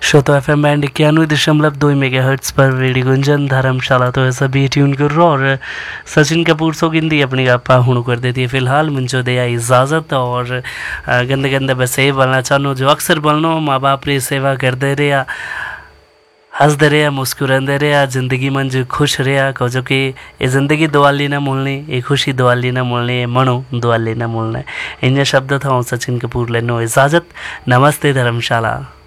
श्रोता F M band 91.2 megahertz पर radio Gunjan धर्मशाला तो ऐसा भी ट्यून कर रहा। और सचिन कपूर सो गिंदी अपनी गप्पा हूँ कर देती है। फिलहाल मुझे दिया इजाज़त और गंदे गंदे बस ये बोलना चाहूँ जो अक्सर बोलना माँ बाप री सेवा करते रहा, हंसते रहा, मुस्कुराते रहा, जिंदगी में जो खुश रहा कहो जो कि ये जिंदगी दुआली ना मूलनी, ये खुशी दुआली ना मूलनी, ये मनो दुआली ना मूलना। इन शब्द था सचिन कपूर लेनो इजाज़त। नमस्ते धर्मशाला।